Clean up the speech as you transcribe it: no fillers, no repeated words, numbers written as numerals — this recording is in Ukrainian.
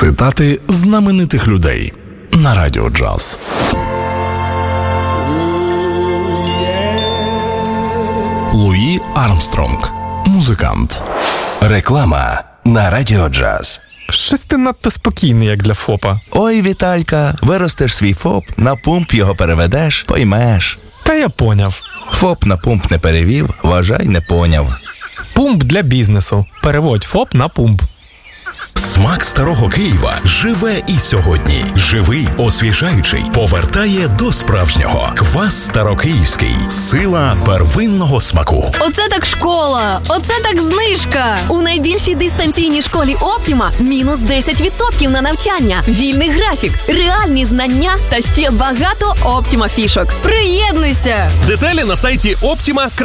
Цитати знаменитих людей на Радіо Джаз. Луї Армстронг. Музикант. Реклама на Радіо Джаз. Щось ти надто спокійний, як для ФОПа. Ой, Віталька, виростеш свій ФОП, на пумп його переведеш, поймеш. Та я поняв. ФОП на пумп не перевів, вважай, не поняв. Пумп для бізнесу. Переводь ФОП на пумп. Смак старого Києва живе і сьогодні. Живий, освіжаючий, повертає до справжнього. Квас Старокиївський. Сила первинного смаку. Оце так школа! Оце так знижка! У найбільшій дистанційній школі Оптіма мінус 10% на навчання, вільний графік, реальні знання та ще багато Оптіма фішок. Приєднуйся! Деталі на сайті optima.com.